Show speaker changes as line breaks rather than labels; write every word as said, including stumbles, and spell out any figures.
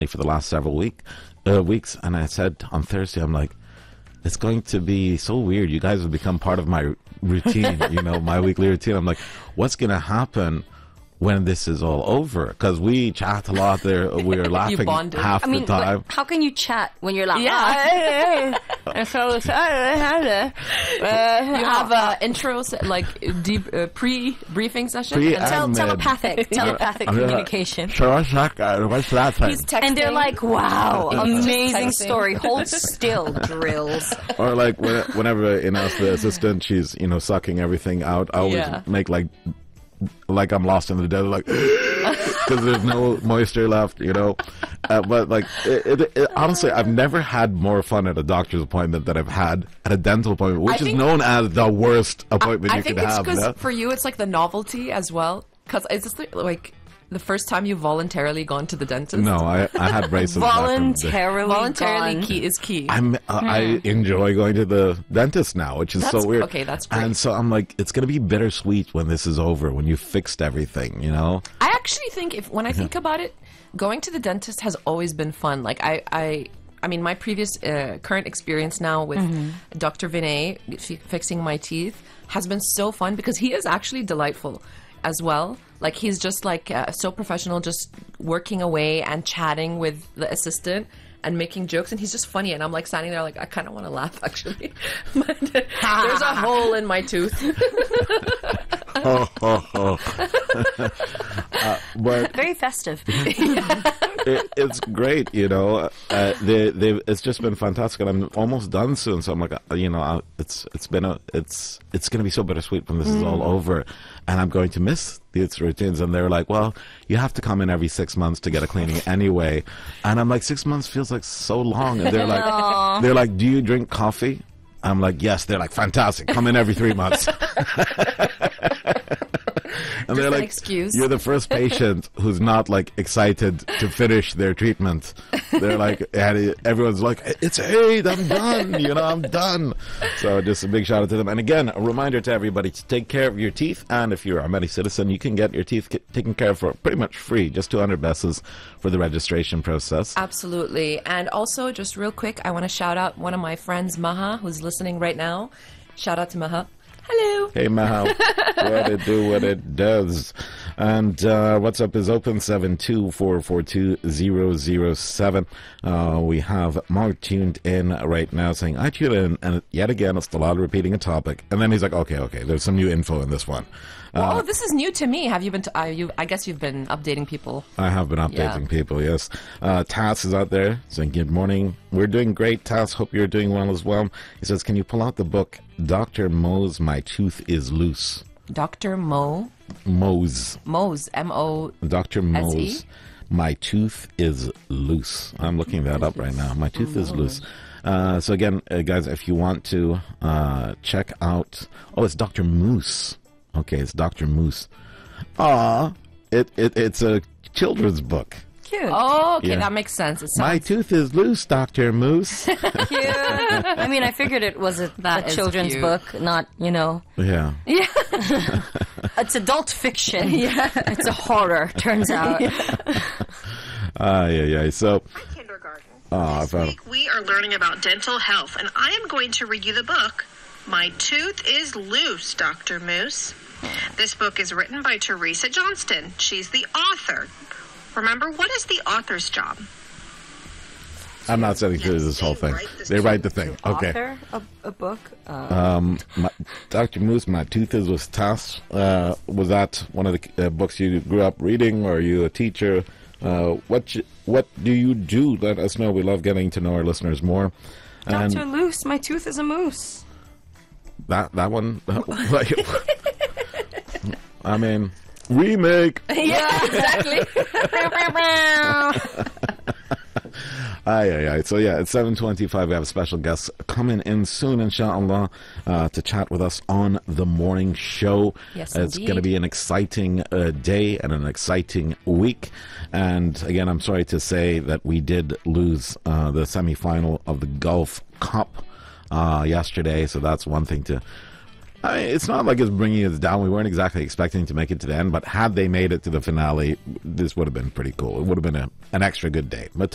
for the last several week uh, weeks, and I said on Thursday, I'm like, it's going to be so weird. You guys have become part of my routine, you know, my weekly routine. I'm like, what's going to happen when this is all over? Because we chat a lot there. We're laughing half
I mean,
the time.
What, how can you chat when you're laughing?
Yeah. so, so uh,
you have uh, intros, like deep uh, pre-briefing session?
Pre
and
and
Tel-
mid.
telepathic, telepathic
I'm gonna-
communication.
Sure, what's that guy? What's that thing?
He's texting.
And they're like, wow,
He's just
amazing
texting.
story. Hold still, drills.
Or like when, whenever you know the assistant, she's you know sucking everything out. I always
Yeah.
make like like I'm lost in the desert, like because there's no moisture left, you know. Uh, but like it, it, it, honestly, I've never had more fun at a doctor's appointment than I've had at a dental appointment, which
I
is
think-
known as the worst appointment
I
you
think
could
it's
have.
because
Yeah?
for you, it's like the novelty as well. Because is this the, like the first time you voluntarily gone to the dentist?
No, I, I had braces. back in the day.
Voluntarily,
Voluntarily
gone.
key is key.
I'm, uh, I enjoy going to the dentist now, which is
That's-
so weird.
okay, that's great.
And so I'm like, it's going to be bittersweet when this is over, when you fixed everything, you know?
I actually think if when I think about it, going to the dentist has always been fun. Like I, I, I mean, my previous uh, current experience now with Doctor Vinay f- fixing my teeth has been so fun because he is actually delightful as well. Like he's just like uh, so professional, just working away and chatting with the assistant and making jokes, and he's just funny. And I'm like standing there, like I kind of want to laugh actually. But there's a hole in my tooth.
Oh, oh, oh. uh, but
Very festive.
it, it's great, you know. Uh, they, they, it's just been fantastic, and I'm almost done soon. So I'm like, uh, you know, uh, it's it's been a, it's it's going to be so bittersweet when this is all over, and I'm going to miss these routines. And they're like, well, you have to come in every six months to get a cleaning anyway, and I'm like, six months feels like so long. And they're like, they're like, do you drink coffee? I'm like, yes. They're like, fantastic. Come in every three months. And they're
an
like,
excuse.
you're the first patient who's not like excited to finish their treatment. They're like, and everyone's like, it's Aid, I'm done, you know, I'm done. So just a big shout out to them. And again, a reminder to everybody to take care of your teeth. And if you're a Medi citizen, you can get your teeth ki- taken care of for pretty much free, just two hundred pesos for the registration process.
Absolutely. And also, just real quick, I want to shout out one of my friends, Maha, who's listening right now. Shout out to Maha. Hello.
Hey, Mahal, what it do, what it does. And uh, WhatsApp is open, seven two four four two zero zero seven. Uh, we have Mark tuned in right now saying, I tuned in, and yet again, it's a lot of repeating a topic. And then he's like, okay, okay, there's some new info in this one.
Well,
Uh,
oh, this is new to me. Have you been? T- uh, you, I guess you've been updating people.
I have been updating
Yeah.
people, yes. Uh, Tass is out there saying, good morning. We're doing great, Tass. Hope you're doing well as well. He says, can you pull out the book, Doctor Mo's My Tooth is Loose?
Doctor Mo
Mo's.
Mo's M O.
Doctor Mo's My Tooth is Loose. I'm looking that up right now. My Tooth is Loose. Uh, so again, uh, guys, if you want to uh, check out... Oh, it's Doctor Moose. Okay, it's Doctor Moose. Aw, it, it, it's a children's book.
Cute.
Oh, okay,
Yeah.
that makes sense. It
My
sounds
tooth is loose, Doctor Moose.
Cute. I mean, I figured it was a,
That
a
is
children's
cute.
book, not, you know.
Yeah.
It's adult fiction. Yeah. It's a horror, turns out.
Ah, yeah, yeah. So,
Kindergarten.
Oh, I
this
found-
week we are learning about dental health, and I am going to read you the book, My Tooth is Loose, Doctor Moose. This book is written by Teresa Johnston. She's the author. Remember, what is the author's job?
I'm not sitting through
Yes,
this whole
they
thing.
write this
They write the thing. Okay.
Author of a book. Uh,
Um, my, Doctor Moose, My Tooth is with Tass. Uh, was that one of the uh, books you grew up reading, or are you a teacher? Uh, what you, what do you do? Let us know. We love getting to know our listeners more. And
Doctor Loose, my tooth is a moose.
that that one, like, I mean, remake.
yeah, exactly.
Aye, aye, aye. So yeah, it's seven twenty-five. We have special guests coming in soon, inshallah, uh, to chat with us on the morning show.
Yes,
It's
indeed.
going to be an exciting uh, day and an exciting week. And again, I'm sorry to say that we did lose uh, the semifinal of the Gulf Cup uh, yesterday. So that's one thing to... I mean, it's not like it's bringing us down. We weren't exactly expecting to make it to the end, but had they made it to the finale, this would have been pretty cool. It would have been a, an extra good day. But